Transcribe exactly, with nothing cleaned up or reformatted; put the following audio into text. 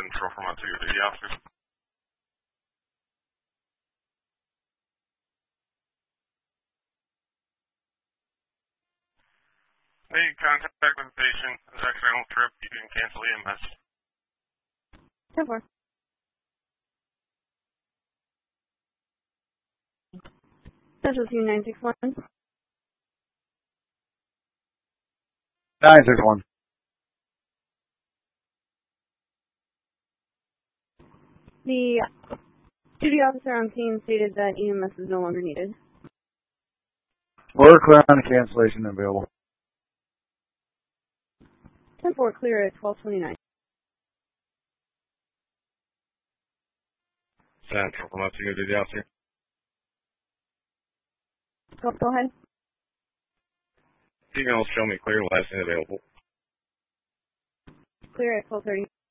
Central from Montego to the officer. Made contact with the patient. This accidental trip. You can cancel E M S. ten four. Central team nine six one. nine six one. The duty officer on scene stated that E M S is no longer needed. We're clear on the cancellation available. ten four clear at twelve twenty-nine. Central from Montego to the officer. Go, go ahead. Signals show me clear, last name available. Clear at twelve thirty.